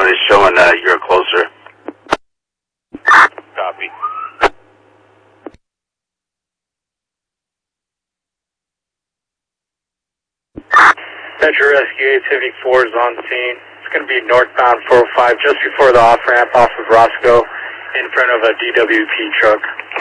1 is showing you're closer. Copy. Metro Rescue 874 is on scene. It's going to be northbound 405 just before the off-ramp off of Roscoe in front of a DWP truck.